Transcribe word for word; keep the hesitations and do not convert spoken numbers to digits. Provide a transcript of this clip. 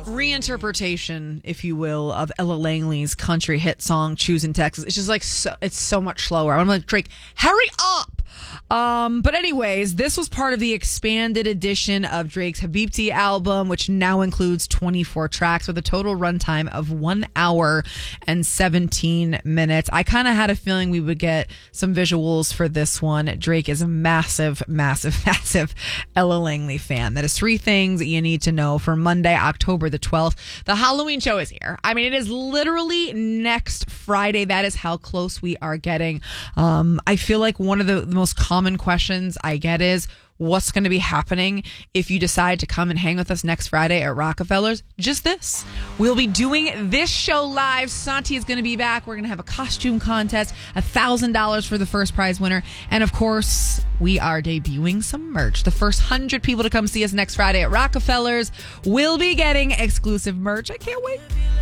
reinterpretation, if you will, of Ella Langley's country hit song "Choosing Texas." It's just like so, it's so much slower. I'm like, Drake, hurry up. Um, but anyways, this was part of the expanded edition of Drake's Habibti album, which now includes twenty-four tracks with a total runtime of one hour and seventeen minutes. I kind of had a feeling we would get some visuals for this one. Drake is a massive, massive, massive Ella Langley fan. That is three things you need to know for Monday, October the twelfth. The Halloween show is here. I mean, it is literally next Friday. That is how close we are getting. Um, I feel like one of the, the most common questions I get is, what's going to be happening if you decide to come and hang with us next Friday at Rockefeller's? Just this. We'll be doing this show live. Santi is going to be back. We're going to have a costume contest, one thousand dollars for the first prize winner. And of course, we are debuting some merch. The first one hundred people to come see us next Friday at Rockefeller's will be getting exclusive merch. I can't wait.